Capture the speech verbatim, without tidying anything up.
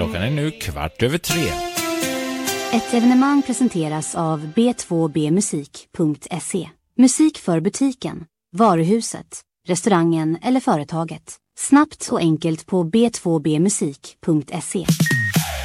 Klockan är nu kvart över tre. Ett evenemang presenteras av b två b musik punkt se. Musik för butiken, varuhuset, restaurangen eller företaget. Snabbt och enkelt på b två b musik punkt se.